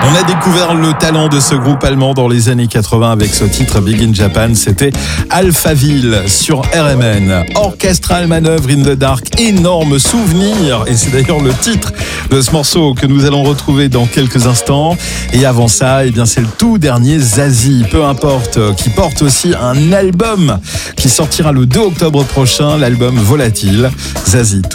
On a découvert le talent de ce groupe allemand dans les années 80 avec ce titre Big in Japan. C'était Alphaville sur RMN. Orchestral Manœuvre in the Dark, énorme souvenir. Et c'est d'ailleurs le titre de ce morceau que nous allons retrouver dans quelques instants. Et avant ça, eh bien, c'est le tout dernier Zazie, peu importe, qui porte aussi un album qui sortira le 2 octobre prochain, l'album Volatile. Zazie.